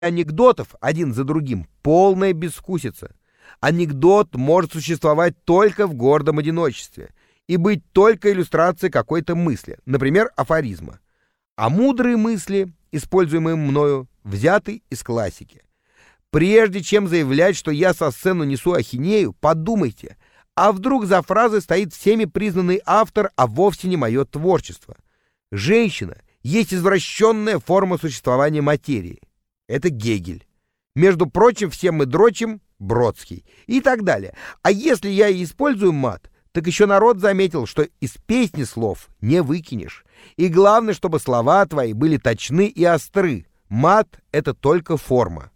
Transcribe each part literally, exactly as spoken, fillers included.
Анекдотов один за другим полная безвкусица. Анекдот может существовать только в гордом одиночестве и быть только иллюстрацией какой-то мысли, например, афоризма. А мудрые мысли, используемые мною, взяты из классики. Прежде чем заявлять, что я со сцены несу ахинею, подумайте, а вдруг за фразой стоит всеми признанный автор, а вовсе не мое творчество. Женщина есть извращенная форма существования материи. Это Гегель. Между прочим, все мы дрочим, Бродский и так далее. А если я и использую мат, так еще народ заметил, что из песни слов не выкинешь. И главное, чтобы слова твои были точны и остры. Мат — это только форма.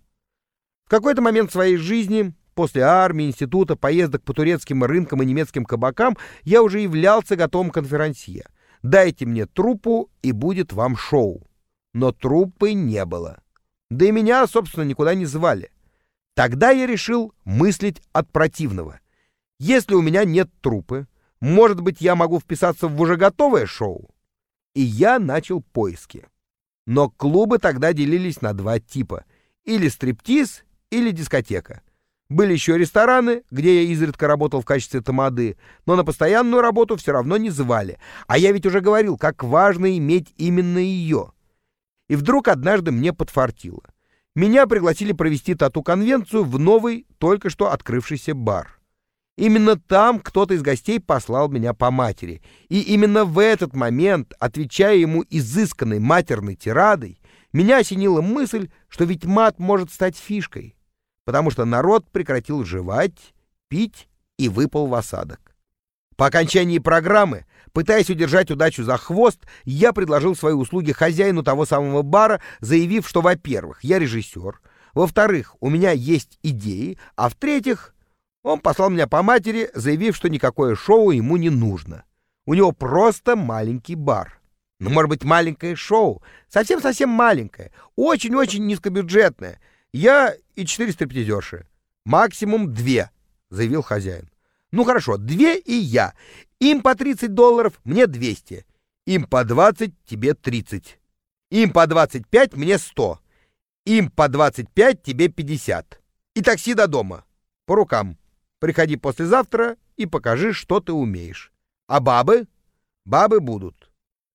В какой-то момент своей жизни, после армии, института, поездок по турецким рынкам и немецким кабакам, я уже являлся готовым конферансье. Дайте мне труппу, и будет вам шоу. Но труппы не было. Да и меня, собственно, никуда не звали. Тогда я решил мыслить от противного. Если у меня нет труппы, может быть, я могу вписаться в уже готовое шоу? И я начал поиски. Но клубы тогда делились на два типа. Или стриптиз, или дискотека. Были еще рестораны, где я изредка работал в качестве тамады, но на постоянную работу все равно не звали. А я ведь уже говорил, как важно иметь именно ее. И вдруг однажды мне подфартило. Меня пригласили провести тату-конвенцию в новый, только что открывшийся бар. Именно там кто-то из гостей послал меня по матери. И именно в этот момент, отвечая ему изысканной матерной тирадой, меня осенила мысль, что ведь мат может стать фишкой, потому что народ прекратил жевать, пить и выпал в осадок. По окончании программы, пытаясь удержать удачу за хвост, я предложил свои услуги хозяину того самого бара, заявив, что, во-первых, я режиссер, во-вторых, у меня есть идеи, а в-третьих, он послал меня по матери, заявив, что никакое шоу ему не нужно. У него просто маленький бар. Ну, может быть, маленькое шоу, совсем-совсем маленькое, очень-очень низкобюджетное. Я и четыре стриптизерши, максимум две, заявил хозяин. Ну хорошо, две и я. Им по тридцать долларов, мне двести. Им по двадцать, тебе тридцать. Им по двадцать пять, мне сто. Им по двадцать пять, тебе пятьдесят. И такси до дома. По рукам. Приходи послезавтра и покажи, что ты умеешь. А бабы? Бабы будут.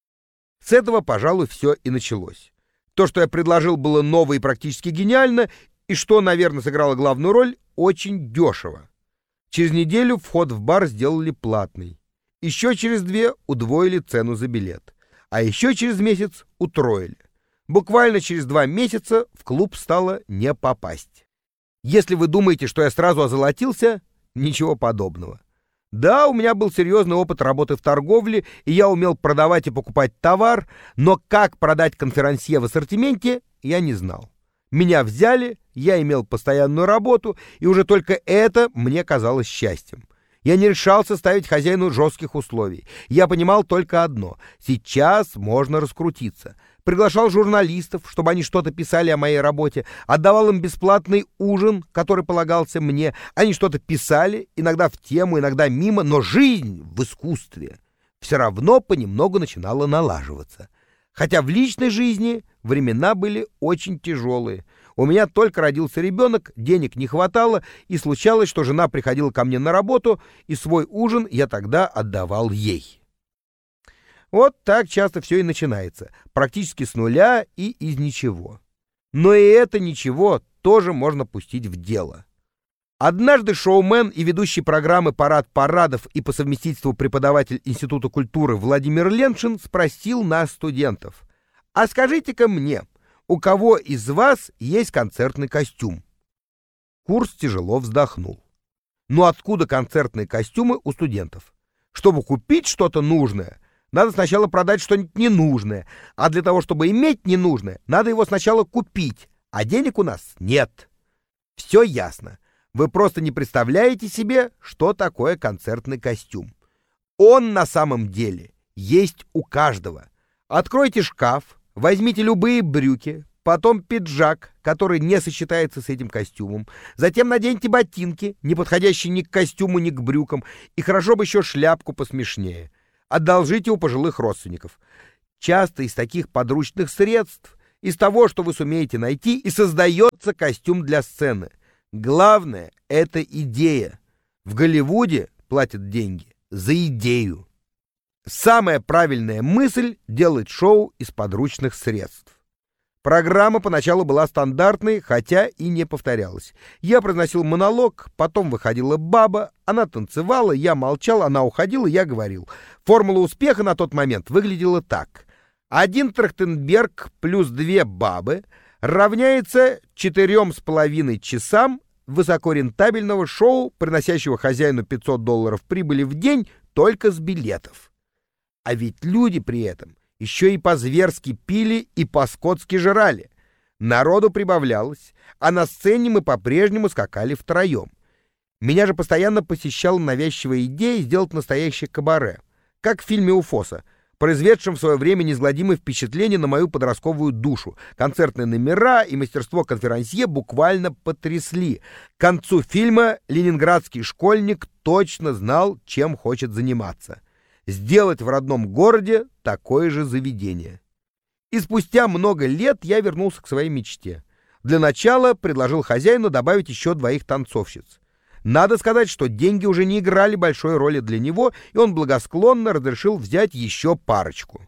С этого, пожалуй, все и началось. То, что я предложил, было ново и практически гениально, и что, наверное, сыграло главную роль, очень дешево. Через неделю вход в бар сделали платный. Еще через две удвоили цену за билет. А еще через месяц утроили. Буквально через два месяца в клуб стало не попасть. Если вы думаете, что я сразу озолотился, ничего подобного. Да, у меня был серьезный опыт работы в торговле, и я умел продавать и покупать товар, но как продать конферансье в ассортименте, я не знал. Меня взяли, я имел постоянную работу, и уже только это мне казалось счастьем. Я не решался ставить хозяину жестких условий. Я понимал только одно — сейчас можно раскрутиться. Приглашал журналистов, чтобы они что-то писали о моей работе, отдавал им бесплатный ужин, который полагался мне. Они что-то писали, иногда в тему, иногда мимо, но жизнь в искусстве все равно понемногу начинала налаживаться. Хотя в личной жизни времена были очень тяжелые. У меня только родился ребенок, денег не хватало, и случалось, что жена приходила ко мне на работу, и свой ужин я тогда отдавал ей. Вот так часто все и начинается, практически с нуля и из ничего. Но и это ничего тоже можно пустить в дело. Однажды шоумен и ведущий программы «Парад парадов» и по совместительству преподаватель Института культуры Владимир Леншин спросил нас, студентов: «А скажите-ка мне, у кого из вас есть концертный костюм?» Курс тяжело вздохнул. Ну откуда концертные костюмы у студентов? Чтобы купить что-то нужное, надо сначала продать что-нибудь ненужное, а для того, чтобы иметь ненужное, надо его сначала купить, а денег у нас нет. Все ясно. Вы просто не представляете себе, что такое концертный костюм. Он на самом деле есть у каждого. Откройте шкаф, возьмите любые брюки, потом пиджак, который не сочетается с этим костюмом, затем наденьте ботинки, не подходящие ни к костюму, ни к брюкам, и хорошо бы еще шляпку посмешнее. Одолжите у пожилых родственников. Часто из таких подручных средств Из того, что вы сумеете найти, и создается костюм для сцены. Главное — это идея. В Голливуде платят деньги за идею. Самая правильная мысль — делать шоу из подручных средств. Программа поначалу была стандартной, хотя и не повторялась. Я произносил монолог, потом выходила баба, она танцевала, я молчал, она уходила, я говорил. Формула успеха на тот момент выглядела так. Один Трахтенберг плюс две бабы равняется четырем с половиной часам высокорентабельного шоу, приносящего хозяину пятьсот долларов прибыли в день только с билетов. А ведь люди при этом еще и по-зверски пили и по-скотски жрали. Народу прибавлялось, а на сцене мы по-прежнему скакали втроем. Меня же постоянно посещала навязчивая идея сделать настоящее кабаре, как в фильме «Уфоса», произведшем в свое время неизгладимое впечатление на мою подростковую душу. Концертные номера и мастерство конферансье буквально потрясли. К концу фильма ленинградский школьник точно знал, чем хочет заниматься. Сделать в родном городе такое же заведение. И спустя много лет я вернулся к своей мечте. Для начала предложил хозяину добавить еще двоих танцовщиц. Надо сказать, что деньги уже не играли большой роли для него, и он благосклонно разрешил взять еще парочку.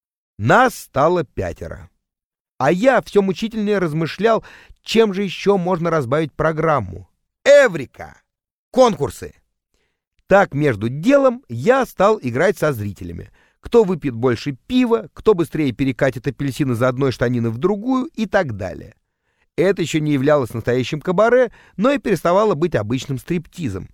Нас стало пятеро. А я все мучительнее размышлял, чем же еще можно разбавить программу. Эврика! Конкурсы! Так, между делом, я стал играть со зрителями. Кто выпьет больше пива, кто быстрее перекатит апельсин из одной штанины в другую и так далее. Это еще не являлось настоящим кабаре, но и переставало быть обычным стриптизом.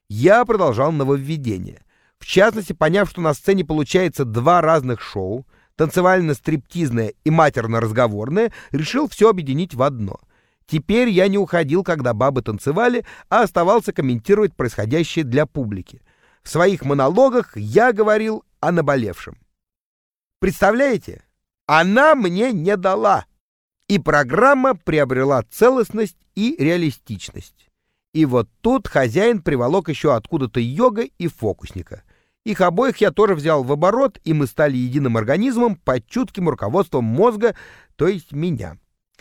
Я продолжал нововведение. В частности, поняв, что на сцене получается два разных шоу, танцевально-стриптизное и матерно-разговорное, решил все объединить в одно. Теперь я не уходил, когда бабы танцевали, а оставался комментировать происходящее для публики. В своих монологах я говорил о наболевшем. Представляете? Она мне не дала. И программа приобрела целостность и реалистичность. И вот тут хозяин приволок еще откуда-то йога и фокусника. Их обоих я тоже взял в оборот, и мы стали единым организмом под чутким руководством мозга, то есть меня.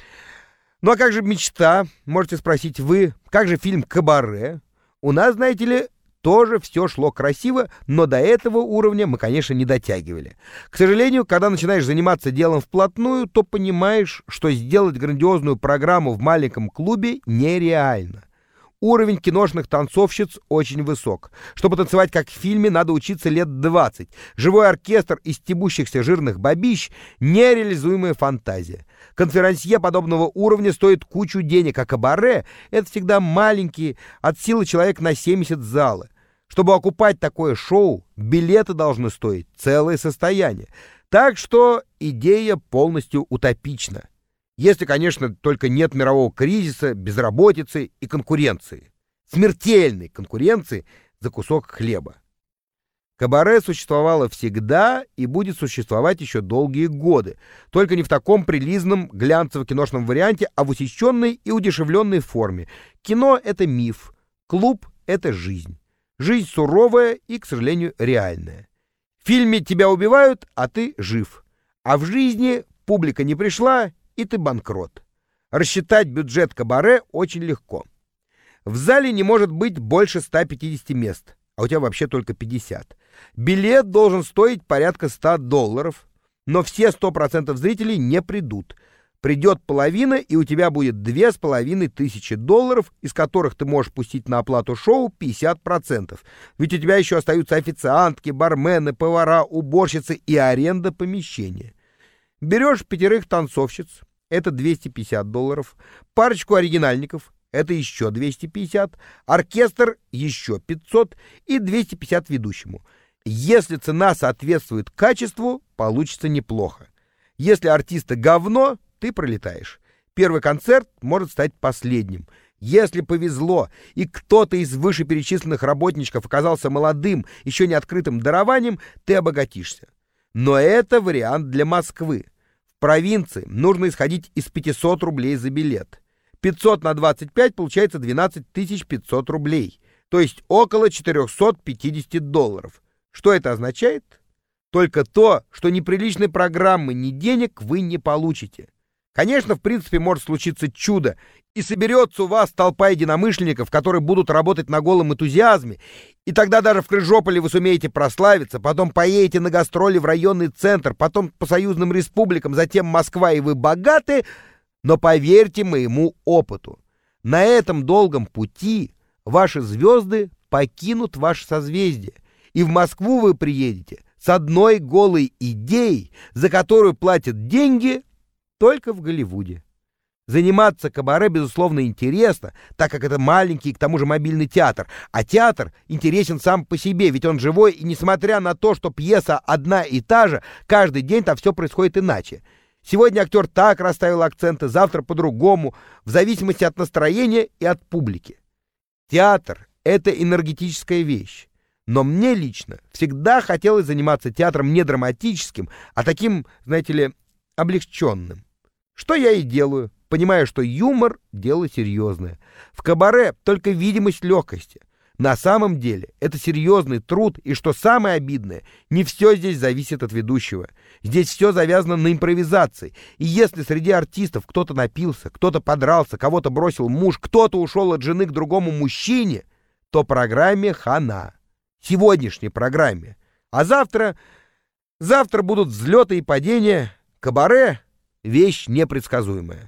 Ну а как же мечта, можете спросить вы, как же фильм «Кабаре»? У нас, знаете ли, тоже все шло красиво, но до этого уровня мы, конечно, не дотягивали. К сожалению, когда начинаешь заниматься делом вплотную, то понимаешь, что сделать грандиозную программу в маленьком клубе нереально. Уровень киношных танцовщиц очень высок. Чтобы танцевать как в фильме, надо учиться лет двадцать. Живой оркестр из стебущихся жирных бабищ — нереализуемая фантазия. Конферансье подобного уровня стоит кучу денег, а кабаре — это всегда маленькие, от силы человек на семьдесят залы. Чтобы окупать такое шоу, билеты должны стоить целое состояние. Так что идея полностью утопична. Если, конечно, только нет мирового кризиса, безработицы и конкуренции. Смертельной конкуренции за кусок хлеба. Кабаре существовало всегда и будет существовать еще долгие годы, только не в таком прилизанном глянцево-киношном варианте, а в усеченной и удешевленной форме. Кино — это миф, клуб — это жизнь. Жизнь суровая и, к сожалению, реальная. В фильме тебя убивают, а ты жив. А в жизни публика не пришла, и ты банкрот. Рассчитать бюджет кабаре очень легко. В зале не может быть больше ста пятидесяти мест, а у тебя вообще только пятьдесят. Билет должен стоить порядка ста долларов, но все сто процентов зрителей не придут. Придет половина, и у тебя будет две с половиной тысячи долларов, из которых ты можешь пустить на оплату шоу пятьдесят процентов. Ведь у тебя еще остаются официантки, бармены, повара, уборщицы и аренда помещения. Берешь пятерых танцовщиц, это двести пятьдесят долларов, парочку оригинальников, это еще двести пятьдесят, оркестр еще пятьсот и двести пятьдесят ведущему. Если цена соответствует качеству, получится неплохо. Если артисты говно, ты пролетаешь. Первый концерт может стать последним. Если повезло, и кто-то из вышеперечисленных работничков оказался молодым, еще не открытым дарованием, ты обогатишься. Но это вариант для Москвы. В провинции нужно исходить из пятисот рублей за билет. пятьсот на двадцать пять получается двенадцать тысяч пятьсот рублей, то есть около четыреста пятьдесят долларов. Что это означает? Только то, что ни приличной программы, ни денег вы не получите. Конечно, в принципе, может случиться чудо, и соберется у вас толпа единомышленников, которые будут работать на голом энтузиазме, и тогда даже в Крыжополе вы сумеете прославиться, потом поедете на гастроли в районный центр, потом по союзным республикам, затем Москва, и вы богаты, но поверьте моему опыту, на этом долгом пути ваши звезды покинут ваше созвездие, и в Москву вы приедете с одной голой идеей, за которую платят деньги только в Голливуде. Заниматься кабаре, безусловно, интересно, так как это маленький, к тому же, мобильный театр. А театр интересен сам по себе, ведь он живой, и несмотря на то, что пьеса одна и та же, каждый день там все происходит иначе. Сегодня актер так расставил акценты, завтра по-другому, в зависимости от настроения и от публики. Театр — это энергетическая вещь. Но мне лично всегда хотелось заниматься театром не драматическим, а таким, знаете ли, облегченным. Что я и делаю, понимая, что юмор — дело серьезное. В кабаре только видимость легкости. На самом деле это серьезный труд, и что самое обидное, не все здесь зависит от ведущего. Здесь все завязано на импровизации. И если среди артистов кто-то напился, кто-то подрался, кого-то бросил муж, кто-то ушел от жены к другому мужчине, то программе хана. Сегодняшней программе. А завтра... Завтра будут взлеты и падения. Кабаре — вещь непредсказуемая.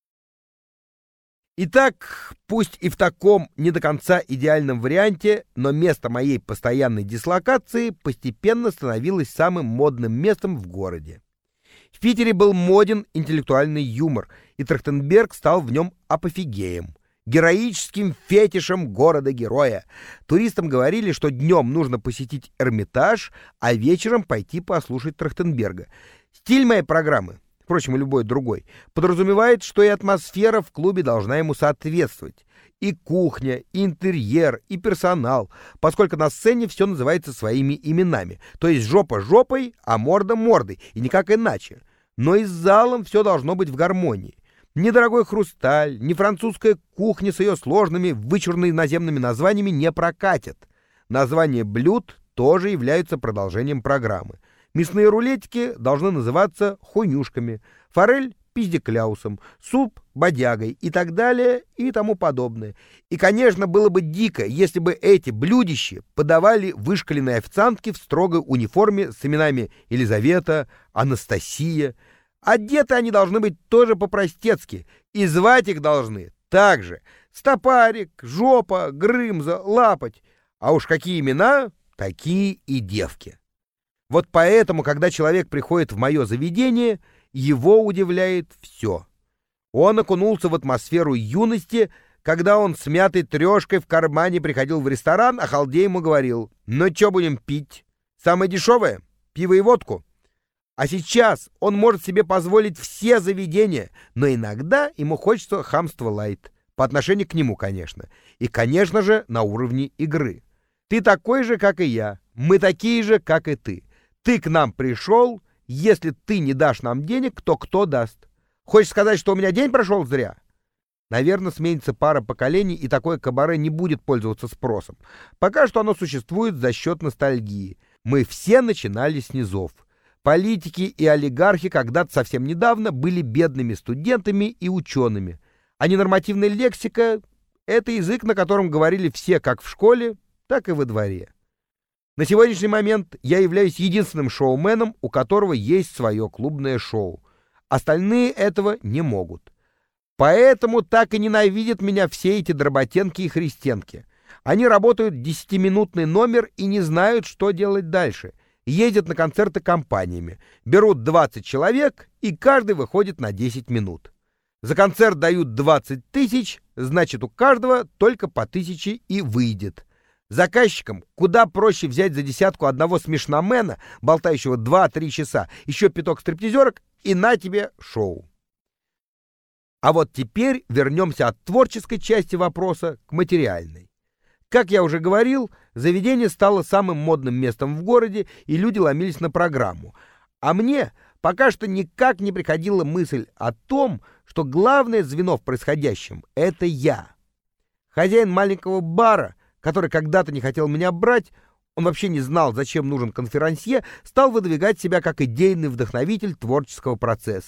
Итак, пусть и в таком не до конца идеальном варианте, но место моей постоянной дислокации постепенно становилось самым модным местом в городе. В Питере был моден интеллектуальный юмор, и Трахтенберг стал в нем апофигеем, героическим фетишем города-героя. Туристам говорили, что днем нужно посетить Эрмитаж, а вечером пойти послушать Трахтенберга. Стиль моей программы, впрочем, и любой другой, подразумевает, что и атмосфера в клубе должна ему соответствовать. И кухня, и интерьер, и персонал, поскольку на сцене все называется своими именами. То есть жопа жопой, а морда мордой, и никак иначе. Но и с залом все должно быть в гармонии. Ни дорогой хрусталь, ни французская кухня с ее сложными, вычурными наземными названиями не прокатят. Названия блюд тоже являются продолжением программы. Мясные рулетики должны называться хуйнюшками, форель — пиздекляусом, суп — бодягой и так далее и тому подобное. И, конечно, было бы дико, если бы эти блюдищи подавали вышкаленные официантки в строгой униформе с именами Елизавета, Анастасия. Одеты они должны быть тоже по-простецки, и звать их должны так же: Стопарик, Жопа, Грымза, Лапоть. А уж какие имена, такие и девки. Вот поэтому, когда человек приходит в мое заведение, его удивляет все. Он окунулся в атмосферу юности, когда он с мятой трешкой в кармане приходил в ресторан, а халдей ему говорил: «Ну что будем пить? Самое дешевое? Пиво и водку». А сейчас он может себе позволить все заведения, но иногда ему хочется хамства лайт. По отношению к нему, конечно. И, конечно же, на уровне игры. Ты такой же, как и я. Мы такие же, как и ты. Ты к нам пришел. Если ты не дашь нам денег, то кто даст? Хочешь сказать, что у меня день прошел зря? Наверное, сменится пара поколений, и такое кабаре не будет пользоваться спросом. Пока что оно существует за счет ностальгии. Мы все начинали с низов. Политики и олигархи когда-то совсем недавно были бедными студентами и учеными. А ненормативная лексика — это язык, на котором говорили все как в школе, так и во дворе. На сегодняшний момент я являюсь единственным шоуменом, у которого есть свое клубное шоу. Остальные этого не могут. Поэтому так и ненавидят меня все эти дроботенки и христенки. Они работают десятиминутный номер и не знают, что делать дальше. Ездят на концерты компаниями, берут двадцать человек, и каждый выходит на десять минут. За концерт дают двадцать тысяч, значит, у каждого только по тысяче и выйдет. Заказчикам куда проще взять за десятку одного смешномена, болтающего два-три часа, еще пяток стриптизерок, и на тебе шоу. А вот теперь вернемся от творческой части вопроса к материальной. Как я уже говорил, заведение стало самым модным местом в городе, и люди ломились на программу. А мне пока что никак не приходила мысль о том, что главное звено в происходящем — это я. Хозяин маленького бара, который когда-то не хотел меня брать, он вообще не знал, зачем нужен конферансье, стал выдвигать себя как идейный вдохновитель творческого процесса.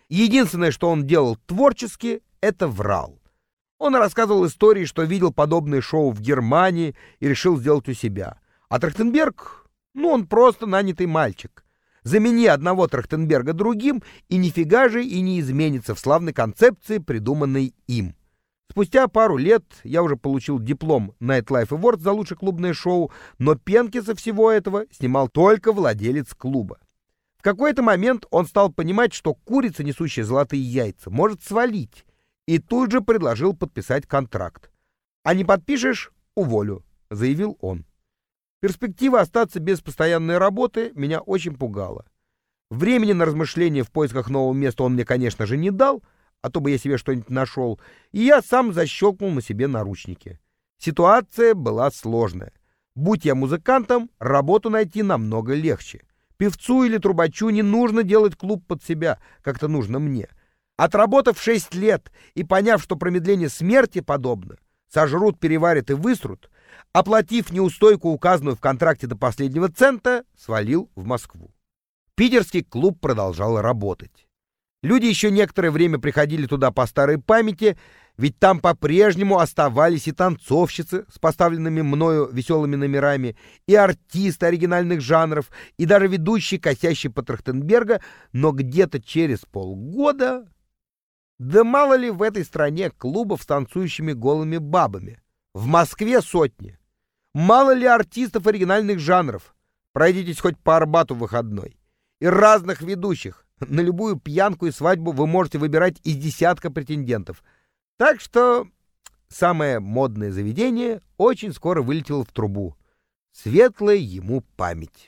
Единственное, что он делал творчески, это врал. Он рассказывал истории, что видел подобные шоу в Германии и решил сделать у себя. А Трахтенберг, ну, он просто нанятый мальчик. Замени одного Трахтенберга другим, и нифига же и не изменится в славной концепции, придуманной им. Спустя пару лет я уже получил диплом Nightlife Award за лучшее клубное шоу, но пенки со всего этого снимал только владелец клуба. В какой-то момент он стал понимать, что курица, несущая золотые яйца, может свалить, и тут же предложил подписать контракт. «А не подпишешь — уволю», — заявил он. Перспектива остаться без постоянной работы меня очень пугала. Времени на размышления в поисках нового места он мне, конечно же, не дал, а то бы я себе что-нибудь нашел, и я сам защелкнул на себе наручники. Ситуация была сложная. Будь я музыкантом, работу найти намного легче. Певцу или трубачу не нужно делать клуб под себя, как-то нужно мне. Отработав шесть лет и поняв, что промедление смерти подобно, сожрут, переварят и высрут, оплатив неустойку, указанную в контракте до последнего цента, свалил в Москву. Питерский клуб продолжал работать. Люди еще некоторое время приходили туда по старой памяти, ведь там по-прежнему оставались и танцовщицы с поставленными мною веселыми номерами, и артисты оригинальных жанров, и даже ведущий, косящий по Трахтенберга, но где-то через полгода... Да мало ли в этой стране клубов с танцующими голыми бабами. В Москве сотни. Мало ли артистов оригинальных жанров. Пройдитесь хоть по Арбату в выходной. И разных ведущих. На любую пьянку и свадьбу вы можете выбирать из десятка претендентов. Так что самое модное заведение очень скоро вылетело в трубу. Светлая ему память.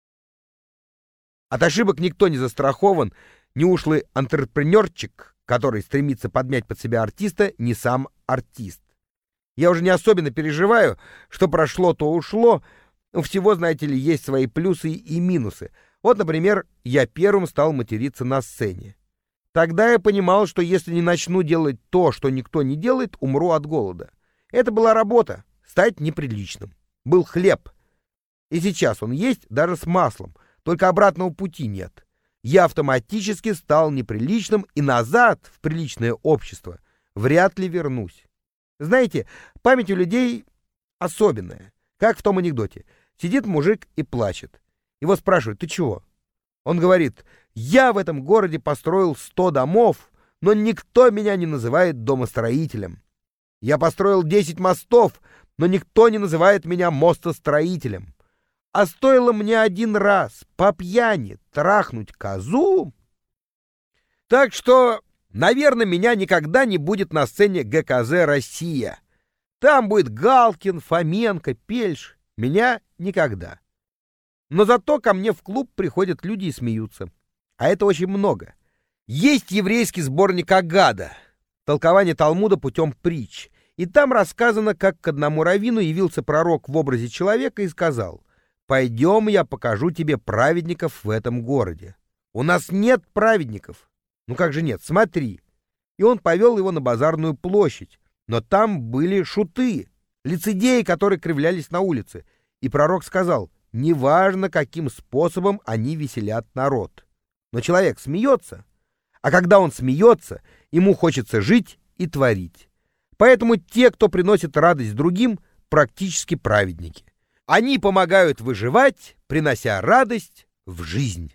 От ошибок никто не застрахован. Ни ушлый антрепренерчик, который стремится подмять под себя артиста, ни сам артист. Я уже не особенно переживаю, что прошло, то ушло. У всего, знаете ли, есть свои плюсы и минусы. Вот, например, я первым стал материться на сцене. Тогда я понимал, что если не начну делать то, что никто не делает, умру от голода. Это была работа — стать неприличным. Был хлеб. И сейчас он есть даже с маслом, только обратного пути нет. Я автоматически стал неприличным и назад в приличное общество вряд ли вернусь. Знаете, память у людей особенная, как в том анекдоте. Сидит мужик и плачет. Его спрашивают: ты чего? Он говорит: я в этом городе построил сто домов, но никто меня не называет домостроителем. Я построил десять мостов, но никто не называет меня мостостроителем. А стоило мне один раз по пьяни трахнуть козу. Так что, наверное, меня никогда не будет на сцене ГКЗ «Россия». Там будет Галкин, Фоменко, Пельш. Меня никогда. Но зато ко мне в клуб приходят люди и смеются. А это очень много. Есть еврейский сборник Агада, толкование Талмуда путем притч. И там рассказано, как к одному раввину явился пророк в образе человека и сказал: «Пойдем, я покажу тебе праведников в этом городе». «У нас нет праведников». «Ну как же нет? Смотри». И он повел его на базарную площадь. Но там были шуты, лицедеи, которые кривлялись на улице. И пророк сказал: неважно, каким способом они веселят народ. Но человек смеется. А когда он смеется, ему хочется жить и творить. Поэтому те, кто приносит радость другим, практически праведники. Они помогают выживать, принося радость в жизнь.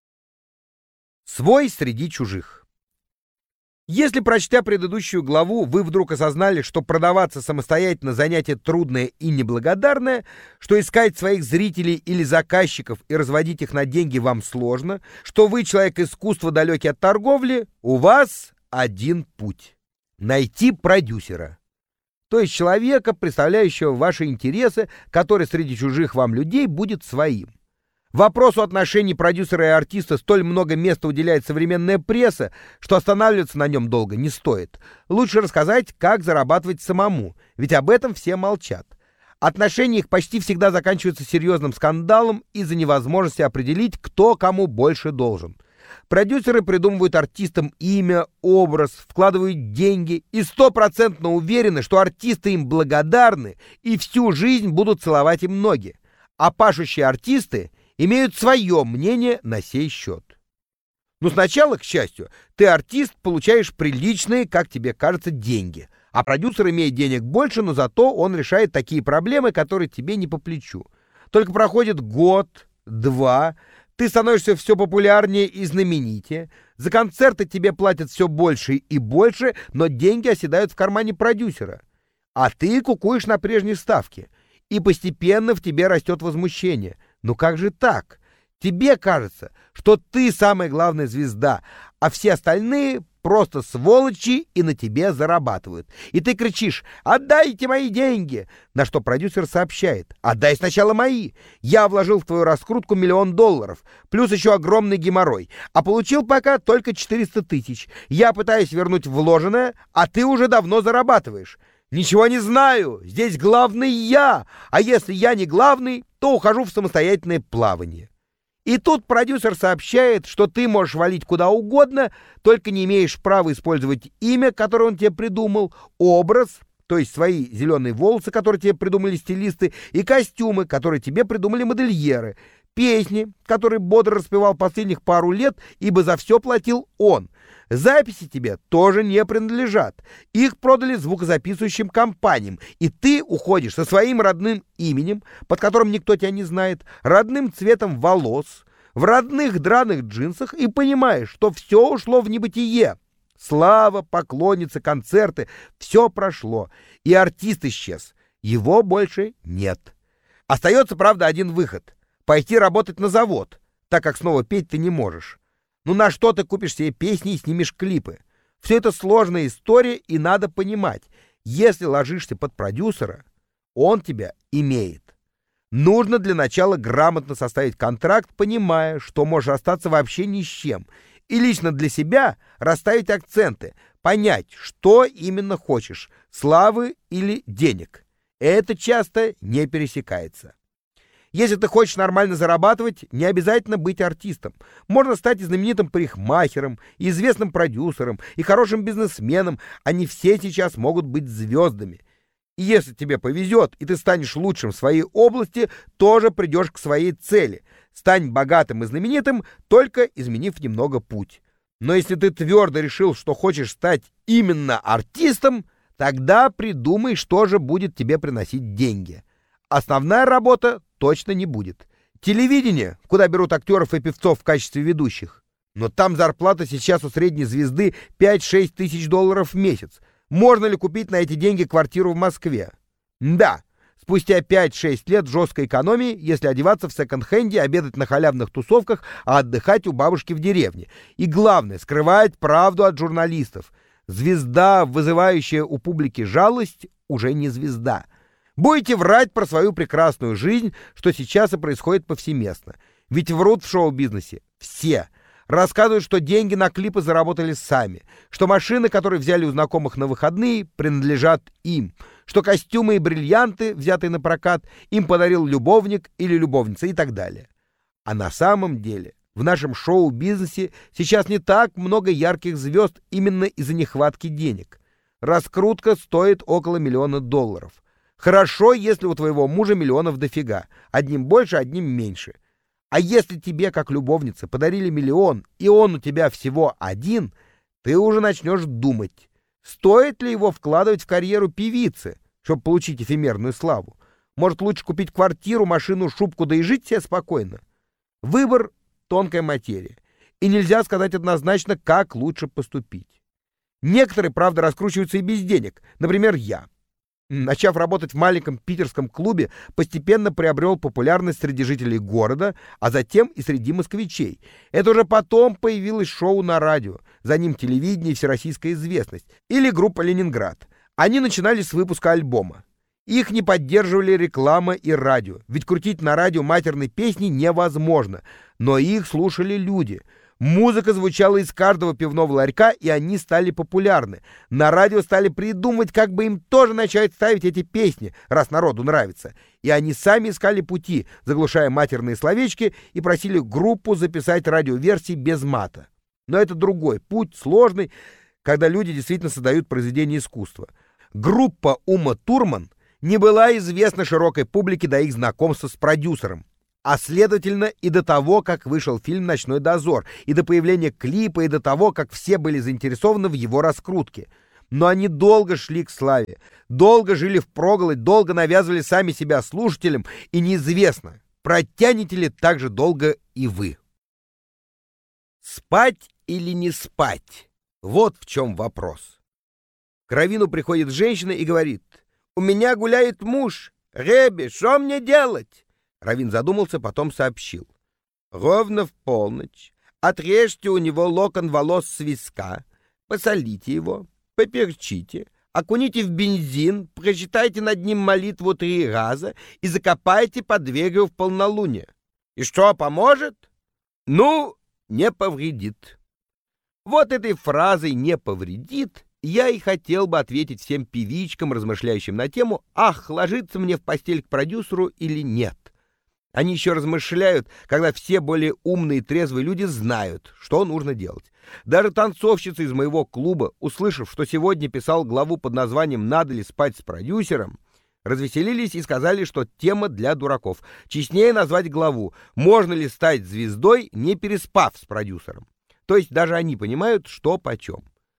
Свой среди чужих. Если, прочтя предыдущую главу, вы вдруг осознали, что продаваться самостоятельно занятие трудное и неблагодарное, что искать своих зрителей или заказчиков и разводить их на деньги вам сложно, что вы человек искусства, далекий от торговли, у вас один путь — найти продюсера. То есть человека, представляющего ваши интересы, который среди чужих вам людей будет своим. Вопросу отношений продюсера и артиста столь много места уделяет современная пресса, что останавливаться на нем долго не стоит. Лучше рассказать, как зарабатывать самому, ведь об этом все молчат. Отношения их почти всегда заканчиваются серьезным скандалом из-за невозможности определить, кто кому больше должен. Продюсеры придумывают артистам имя, образ, вкладывают деньги и стопроцентно уверены, что артисты им благодарны и всю жизнь будут целовать им ноги. А пашущие артисты имеют свое мнение на сей счет. Но сначала, к счастью, ты, артист, получаешь приличные, как тебе кажется, деньги. А продюсер имеет денег больше, но зато он решает такие проблемы, которые тебе не по плечу. Только проходит год, два, ты становишься все популярнее и знаменитее, за концерты тебе платят все больше и больше, но деньги оседают в кармане продюсера. А ты кукуешь на прежней ставке. И постепенно в тебе растет возмущение. Ну как же так? Тебе кажется, что ты самая главная звезда, а все остальные просто сволочи и на тебе зарабатывают. И ты кричишь: «Отдайте мои деньги!» На что продюсер сообщает: «Отдай сначала мои. Я вложил в твою раскрутку миллион долларов, плюс еще огромный геморрой, а получил пока только четыреста тысяч. Я пытаюсь вернуть вложенное, а ты уже давно зарабатываешь. Ничего не знаю, здесь главный я, а если я не главный, то ухожу в самостоятельное плавание». И тут продюсер сообщает, что ты можешь валить куда угодно, только не имеешь права использовать имя, которое он тебе придумал, образ, то есть свои зеленые волосы, которые тебе придумали стилисты, и костюмы, которые тебе придумали модельеры, песни, которые бодро распевал последних пару лет, ибо за все платил он. Записи тебе тоже не принадлежат. Их продали звукозаписывающим компаниям, и ты уходишь со своим родным именем, под которым никто тебя не знает, родным цветом волос, в родных драных джинсах, и понимаешь, что все ушло в небытие. Слава, поклонницы, концерты — все прошло, и артист исчез. Его больше нет. Остается, правда, один выход — пойти работать на завод, так как снова петь ты не можешь. Ну на что ты купишь себе песни и снимешь клипы? Все это сложная история, и надо понимать, если ложишься под продюсера, он тебя имеет. Нужно для начала грамотно составить контракт, понимая, что можешь остаться вообще ни с чем, и лично для себя расставить акценты, понять, что именно хочешь — славы или денег. Это часто не пересекается. Если ты хочешь нормально зарабатывать, не обязательно быть артистом. Можно стать и знаменитым парикмахером, и известным продюсером, и хорошим бизнесменом. Они все сейчас могут быть звездами. И если тебе повезет, и ты станешь лучшим в своей области, тоже придешь к своей цели. Стань богатым и знаменитым, только изменив немного путь. Но если ты твердо решил, что хочешь стать именно артистом, тогда придумай, что же будет тебе приносить деньги. Основная работа точно не будет. Телевидение, куда берут актеров и певцов в качестве ведущих. Но там зарплата сейчас у средней звезды пять-шесть тысяч долларов в месяц. Можно ли купить на эти деньги квартиру в Москве? Да, спустя пять-шесть лет жесткой экономии, если одеваться в секонд-хенде, обедать на халявных тусовках, а отдыхать у бабушки в деревне. И главное, скрывать правду от журналистов. Звезда, вызывающая у публики жалость, уже не звезда. Будете врать про свою прекрасную жизнь, что сейчас и происходит повсеместно. Ведь врут в шоу-бизнесе все. Рассказывают, что деньги на клипы заработали сами, что машины, которые взяли у знакомых на выходные, принадлежат им, что костюмы и бриллианты, взятые на прокат, им подарил любовник или любовница и так далее. А на самом деле в нашем шоу-бизнесе сейчас не так много ярких звезд именно из-за нехватки денег. Раскрутка стоит около миллиона долларов. Хорошо, если у твоего мужа миллионов дофига, одним больше, одним меньше. А если тебе, как любовнице, подарили миллион, и он у тебя всего один, ты уже начнешь думать, стоит ли его вкладывать в карьеру певицы, чтобы получить эфемерную славу. Может, лучше купить квартиру, машину, шубку, да и жить себе спокойно. Выбор — тонкая материя, и нельзя сказать однозначно, как лучше поступить. Некоторые, правда, раскручиваются и без денег, например, я. Начав работать в маленьком питерском клубе, постепенно приобрел популярность среди жителей города, а затем и среди москвичей. Это уже потом появилось шоу на радио, за ним телевидение и всероссийская известность, или группа «Ленинград». Они начинали с выпуска альбома. Их не поддерживали реклама и радио, ведь крутить на радио матерные песни невозможно, но их слушали люди. Музыка звучала из каждого пивного ларька, и они стали популярны. На радио стали придумывать, как бы им тоже начать ставить эти песни, раз народу нравится. И они сами искали пути, заглушая матерные словечки, и просили группу записать радиоверсии без мата. Но это другой путь, сложный, когда люди действительно создают произведения искусства. Группа Ума Турман не была известна широкой публике до их знакомства с продюсером. а следовательно и до того, как вышел фильм «Ночной дозор», и до появления клипа, и до того, как все были заинтересованы в его раскрутке. Но они долго шли к славе, долго жили впроголодь, долго навязывали сами себя слушателям, и неизвестно, протянете ли так же долго и вы. Спать или не спать? Вот в чем вопрос. К раввину приходит женщина и говорит: «У меня гуляет муж. Ребе, что мне делать?» Раввин задумался, потом сообщил: «Ровно в полночь отрежьте у него локон волос с виска, посолите его, поперчите, окуните в бензин, прочитайте над ним молитву три раза и закопайте под дверью в полнолуние. И что, поможет? Ну, не повредит». Вот этой фразой «не повредит» я и хотел бы ответить всем певичкам, размышляющим на тему «Ах, ложиться мне в постель к продюсеру или нет?». Они еще размышляют, когда все более умные и трезвые люди знают, что нужно делать. Даже танцовщица из моего клуба, услышав, что сегодня писал главу под названием «Надо ли спать с продюсером?», развеселились и сказали, что тема для дураков. Честнее назвать главу «Можно ли стать звездой, не переспав с продюсером?». То есть даже они понимают, что почем.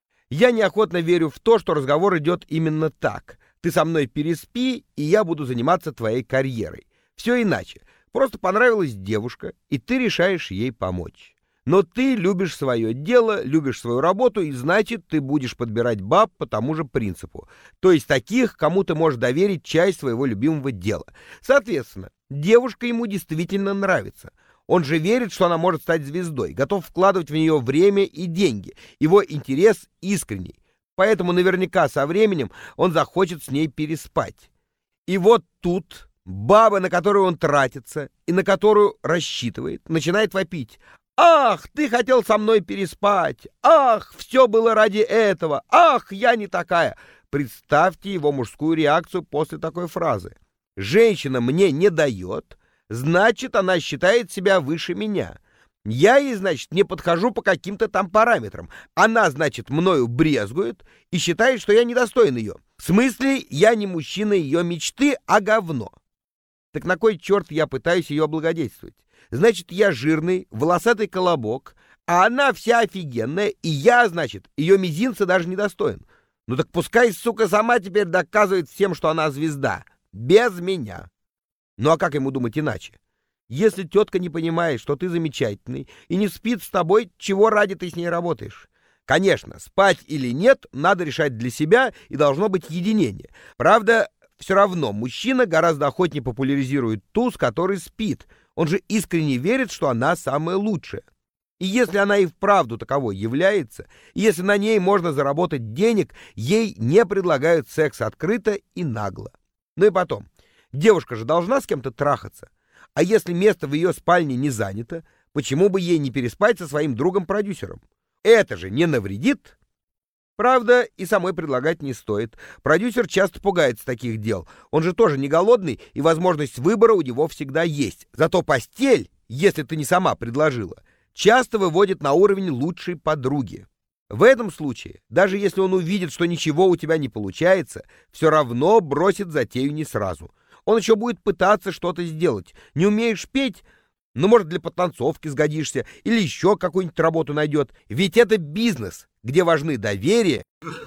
Я неохотно верю в то, что разговор идет именно так. Ты со мной переспи, и я буду заниматься твоей карьерой. Все иначе. Просто понравилась девушка, и ты решаешь ей помочь. Но ты любишь свое дело, любишь свою работу, и значит, ты будешь подбирать баб по тому же принципу. То есть таких, кому ты можешь доверить часть своего любимого дела. Соответственно, девушка ему действительно нравится. Он же верит, что она может стать звездой, готов вкладывать в нее время и деньги. Его интерес искренний. Поэтому наверняка со временем он захочет с ней переспать. И вот тут баба, на которую он тратится и на которую рассчитывает, начинает вопить: «Ах, ты хотел со мной переспать! Ах, все было ради этого! Ах, я не такая!» Представьте его мужскую реакцию после такой фразы. «Женщина мне не дает, значит, она считает себя выше меня. Я ей, значит, не подхожу по каким-то там параметрам. Она, значит, мною брезгует и считает, что я недостоин ее. В смысле, я не мужчина ее мечты, а говно. Так на кой черт я пытаюсь ее облагодетельствовать? Значит, я жирный, волосатый колобок, а она вся офигенная, и я, значит, ее мизинца даже недостоин. Ну так пускай, сука, сама теперь доказывает всем, что она звезда. Без меня». Ну а как ему думать иначе? Если тетка не понимает, что ты замечательный и не спит с тобой, чего ради ты с ней работаешь? Конечно, спать или нет, надо решать для себя, и должно быть единение. Правда, все равно мужчина гораздо охотнее популяризирует ту, с которой спит. Он же искренне верит, что она самая лучшая. И если она и вправду таковой является, и если на ней можно заработать денег, ей не предлагают секс открыто и нагло. Ну и потом, девушка же должна с кем-то трахаться. А если место в ее спальне не занято, почему бы ей не переспать со своим другом-продюсером? Это же не навредит. Правда, и самой предлагать не стоит. Продюсер часто пугается таких дел. Он же тоже не голодный, и возможность выбора у него всегда есть. Зато постель, если ты не сама предложила, часто выводит на уровень лучшей подруги. В этом случае, даже если он увидит, что ничего у тебя не получается, все равно бросит затею не сразу. Он еще будет пытаться что-то сделать. Не умеешь петь? Ну, может, для подтанцовки сгодишься, или еще какую-нибудь работу найдет. Ведь это бизнес, где важны доверие.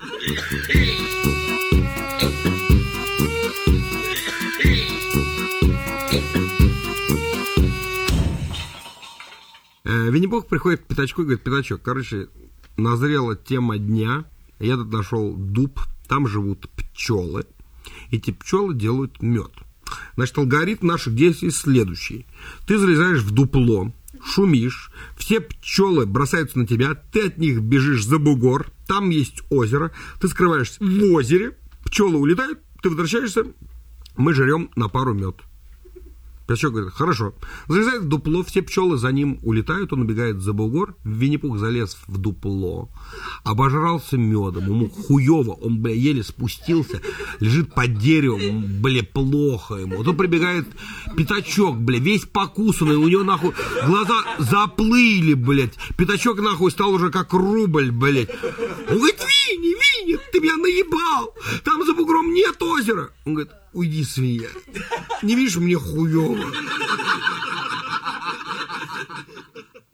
Винни-Пух приходит к Пятачку и говорит: «Пятачок, короче, назрела тема дня. Я тут нашел дуб, там живут пчелы. Эти пчелы делают мед. Значит, алгоритм наших действий следующий. Ты залезаешь в дупло, шумишь, все пчелы бросаются на тебя, ты от них бежишь за бугор, там есть озеро, ты скрываешься в озере, пчелы улетают, ты возвращаешься, мы жрем на пару мед». Пятачок говорит: «Хорошо». Залезает в дупло, все пчелы за ним улетают, он убегает за бугор, Винни-Пух залез в дупло, обожрался медом, ему хуево, он, бля, еле спустился, лежит под деревом, бля, плохо ему. Вот он прибегает Пятачок, бля, весь покусанный, у него, нахуй, глаза заплыли, блядь. Пятачок, нахуй, стал уже как рубль, блядь. Он говорит: «Винни, Винни, ты меня наебал, там за бугром нет озера». Он говорит: «Уйди, свинья, не видишь, мне хуёво».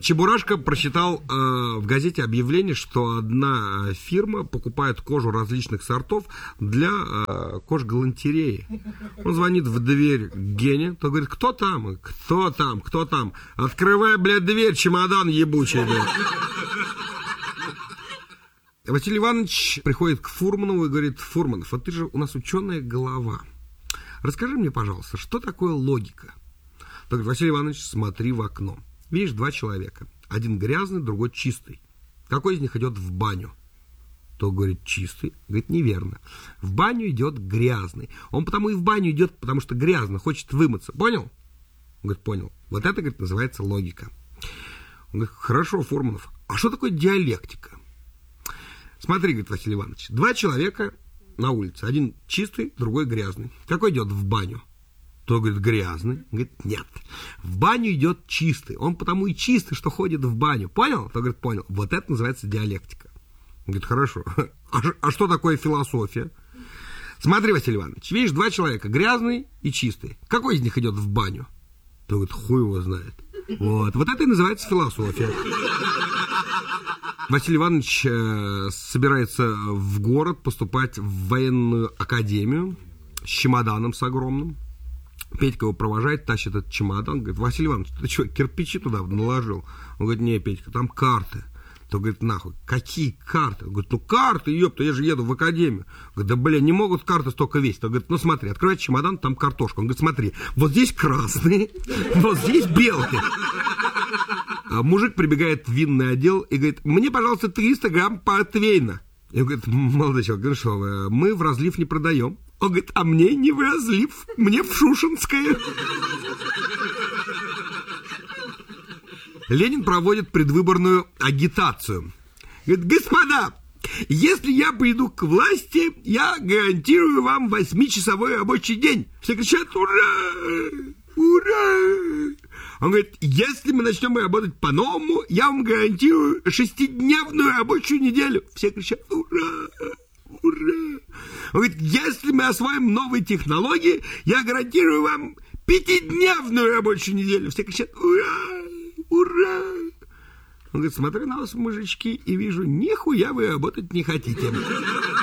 Чебурашка прочитал э, в газете объявление, что одна фирма покупает кожу различных сортов для э, кожгалантереи. Он звонит в дверь Гене, то говорит, кто там? Кто там? Кто там? Открывай, блядь, дверь, чемодан ебучий, блядь. Василий Иванович приходит к Фурманову и говорит, Фурманов, вот ты же у нас ученая голова. Расскажи мне, пожалуйста, что такое логика? Так, Василий Иванович, смотри в окно. Видишь, два человека. Один грязный, другой чистый. Какой из них идет в баню? То говорит, чистый. Говорит, неверно. В баню идет грязный. Он потому и в баню идет, потому что грязно, хочет вымыться. Понял? Он говорит, понял. Вот это, говорит, называется логика. Он говорит, хорошо, Фурманов. А что такое диалектика? Смотри, говорит Василий Иванович. Два человека на улице. Один чистый, другой грязный. Какой идет в баню? То, говорит, грязный. Говорит, нет. В баню идет чистый. Он потому и чистый, что ходит в баню. Понял? То, говорит, понял. Вот это называется диалектика. Он говорит, хорошо. А, а что такое философия? Смотри, Василий Иванович. Видишь, два человека. Грязный и чистый. Какой из них идет в баню? То, говорит, хуй его знает. Вот. Вот это и называется философия. Василий Иванович э, собирается в город поступать в военную академию с чемоданом с огромным. Петька его провожает, тащит этот чемодан, говорит, Василий Иванович, ты что, кирпичи туда наложил? Он говорит, не, Петька, там карты. То говорит, нахуй, какие карты? Он говорит, ну карты, ёпта, я же еду в академию. Говорит, да, бля, не могут карты столько весить. Он говорит, ну смотри, открывает чемодан, там картошка. Он говорит, смотри, вот здесь красные, вот здесь белые. А мужик прибегает в винный отдел и говорит, мне, пожалуйста, триста грамм портвейна. И он говорит, молодой человек, ну что вы, мы в разлив не продаем. Он говорит, а мне не в разлив, мне в Шушинское. Ленин проводит предвыборную агитацию. Говорит, господа, если я приду к власти, я гарантирую вам восьмичасовой рабочий день. Все кричат, ура, ура. Он говорит, если мы начнем работать по-новому, я вам гарантирую шестидневную рабочую неделю. Все кричат, ура, ура. Он говорит, если мы освоим новые технологии, я гарантирую вам пятидневную рабочую неделю. Все кричат, ура, ура. Он говорит, смотрю на вас, мужички, и вижу, нихуя вы работать не хотите.